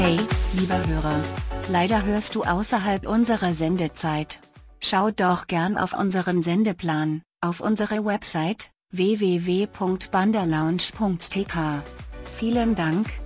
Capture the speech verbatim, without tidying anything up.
Hey, lieber Hörer. Leider hörst du außerhalb unserer Sendezeit. Schau doch gern auf unseren Sendeplan, auf unsere Website w w w punkt banderlounge punkt t k. Vielen Dank.